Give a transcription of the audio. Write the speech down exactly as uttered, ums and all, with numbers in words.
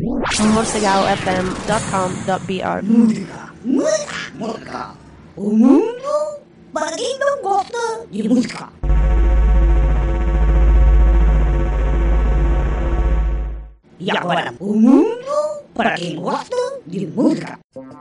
morcegal f m dot com dot b r. Música, música, música. O mundo para quem não gosta de música. E agora, o mundo para quem gosta de música.